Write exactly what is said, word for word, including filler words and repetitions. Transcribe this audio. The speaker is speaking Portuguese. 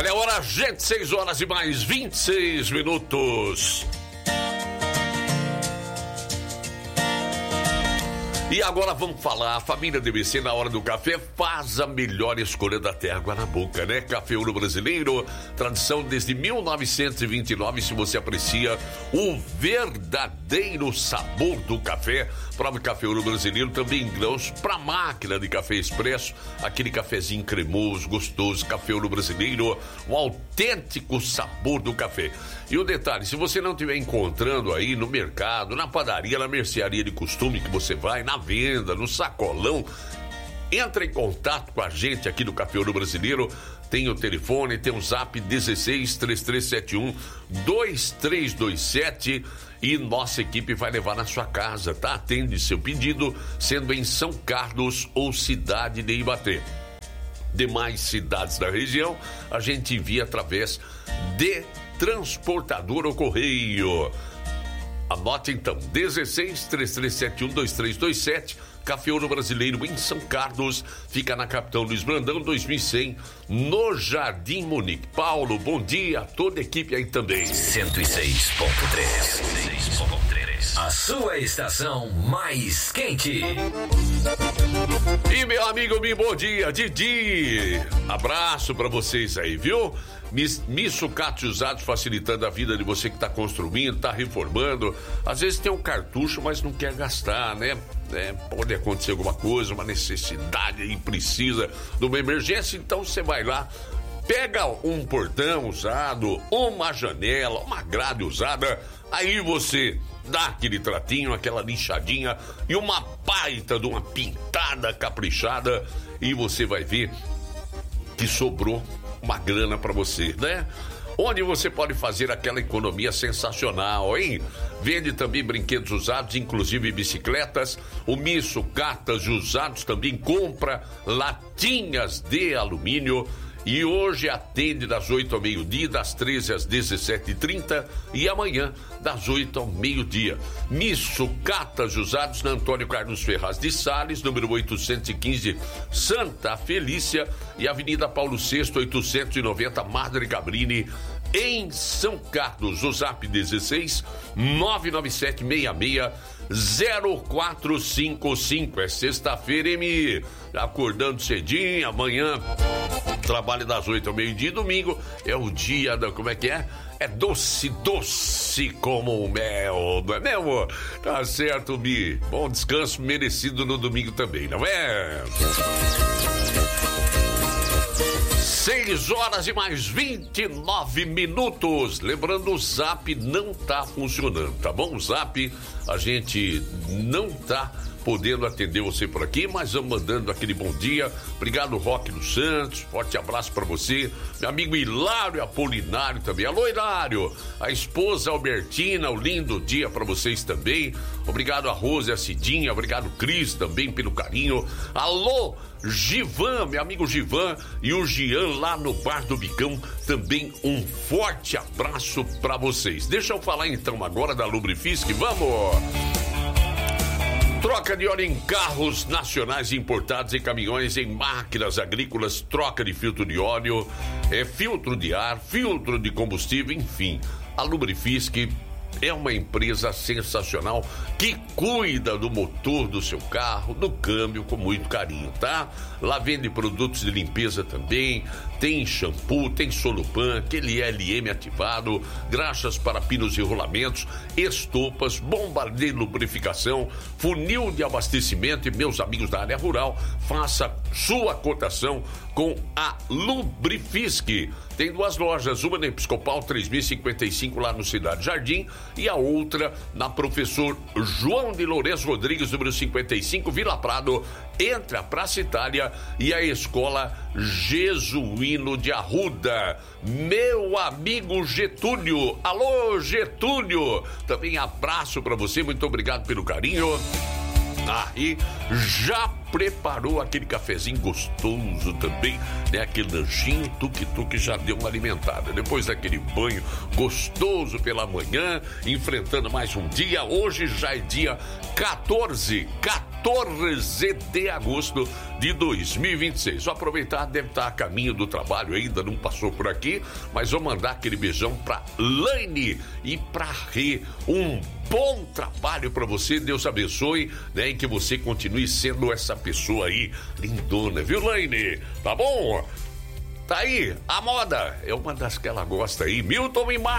Olha a hora, gente, seis horas e mais vinte e seis minutos. E agora vamos falar, a família D B C na hora do café faz a melhor escolha da terra água na boca, né? Café Ouro Brasileiro, tradição desde mil novecentos e vinte e nove, se você aprecia o verdadeiro sabor do café, prova Café Ouro Brasileiro, também em grãos para máquina de café expresso, aquele cafezinho cremoso, gostoso, Café Ouro Brasileiro, o autêntico sabor do café. E o detalhe, se você não estiver encontrando aí no mercado, na padaria, na mercearia de costume que você vai, na venda, no sacolão, entra em contato com a gente aqui do Café Ouro Brasileiro. Tem o telefone, tem o zap dezesseis, três três sete um, dois três dois sete e nossa equipe vai levar na sua casa, tá? Atende seu pedido, sendo em São Carlos ou cidade de Ibaté. Demais cidades da região, a gente envia através de transportador ou correio. Anote então, dezesseis, três três sete um, dois três dois sete, Café Ouro Brasileiro em São Carlos, fica na Capitão Luiz Brandão, dois mil e cem, no Jardim Munique. Paulo, bom dia, toda a equipe aí também. cento e seis ponto três, a sua estação mais quente. E meu amigo, meu bom dia, Didi, abraço pra vocês aí, viu? Missucatos usados, facilitando a vida de você que está construindo, está reformando. Às vezes tem um cartucho, mas não quer gastar, né? É, pode acontecer alguma coisa, uma necessidade aí, precisa de uma emergência, então você vai lá, pega um portão usado, uma janela, uma grade usada, aí você dá aquele tratinho, aquela lixadinha e uma baita de uma pintada caprichada e você vai ver que sobrou uma grana para você, né? Onde você pode fazer aquela economia sensacional, hein? Vende também brinquedos usados, inclusive bicicletas. O Missucatas usados também compra latinhas de alumínio. E hoje atende das oito ao meio-dia, das treze às dezessete e trinta e amanhã das oito ao meio-dia. Missucatas usados na Antônio Carlos Ferraz de Sales, número oitocentos e quinze, Santa Felícia, e Avenida Paulo sexto, oitocentos e noventa, Madre Cabrini, em São Carlos. O zap dezesseis, nove nove sete seis seis zero quatro cinco cinco. É sexta-feira, M. Acordando cedinho, amanhã trabalho das oito ao meio-dia, domingo é o dia da, como é que é? É doce, doce como o mel, não é mesmo? Tá certo, Mi. Bom descanso merecido no domingo também, não é? seis horas e mais vinte e nove minutos. Lembrando, o Zap não tá funcionando, tá bom? O Zap, a gente não tá podendo atender você por aqui, mas vamos mandando aquele bom dia. Obrigado, Roque dos Santos, forte abraço para você. Meu amigo Hilário Apolinário também. Alô, Hilário. A esposa Albertina, um lindo dia para vocês também. Obrigado a Rose e a Cidinha, obrigado Cris também pelo carinho. Alô, Givan, meu amigo Givan e o Gian lá no Bar do Bicão, também um forte abraço para vocês. Deixa eu falar então agora da Lubrifisk, vamos! Troca de óleo em carros nacionais importados, em caminhões, em máquinas agrícolas, troca de filtro de óleo, é, filtro de ar, filtro de combustível, enfim. A Lubrifisk é uma empresa sensacional que cuida do motor do seu carro, do câmbio, com muito carinho, tá? Lá vende produtos de limpeza também, tem shampoo, tem Solupan, aquele L M ativado, graxas para pinos e rolamentos, estopas, bomba de lubrificação, funil de abastecimento. E meus amigos da área rural, faça sua cotação com a Lubrifisk. Tem duas lojas, uma na Episcopal três mil e cinquenta e cinco lá no Cidade Jardim e a outra na Professor João de Lourenço Rodrigues, número cinquenta e cinco, Vila Prado, entre a Praça Itália e a Escola Jesuíno de Arruda. Meu amigo Getúlio, alô Getúlio, também abraço para você, muito obrigado pelo carinho. Aí já preparou aquele cafezinho gostoso também, né? Aquele lanchinho, tuk-tuk já deu uma alimentada. Depois daquele banho gostoso pela manhã, enfrentando mais um dia. Hoje já é dia quatorze, quatorze quatorze de agosto de dois mil e vinte e seis. Vou aproveitar, deve estar a caminho do trabalho, ainda não passou por aqui, mas vou mandar aquele beijão pra Laine e pra Rê. Um bom trabalho pra você, Deus abençoe, né? E que você continue sendo essa pessoa aí, lindona, viu, Laine? Tá bom? Tá aí, a moda é uma das que ela gosta aí. Milton e Mar